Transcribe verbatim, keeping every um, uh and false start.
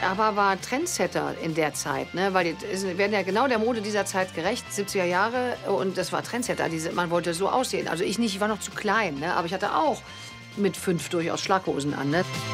aber war Trendsetter in der Zeit, ne? Weil die es werden ja genau der Mode dieser Zeit gerecht, siebziger Jahre, und das war Trendsetter. Diese, man wollte so aussehen. Also ich nicht, ich war noch zu klein, ne? Aber ich hatte auch mit fünf durchaus Schlaghosen an, ne?